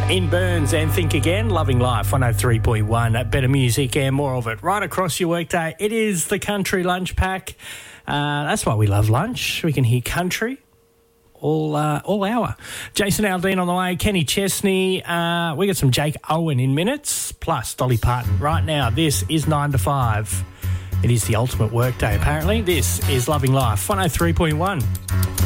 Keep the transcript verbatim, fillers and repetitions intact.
In Burns and Think Again, Loving Life, one oh three point one. Better music and more of it right across your workday. It is the Country Lunch Pack. Uh, that's why we love lunch. We can hear country all uh, all hour. Jason Aldean on the way, Kenny Chesney. Uh, we got some Jake Owen in minutes, plus Dolly Parton. Right now, this is nine to five. It is the ultimate workday, apparently. This is Loving Life, one oh three point one.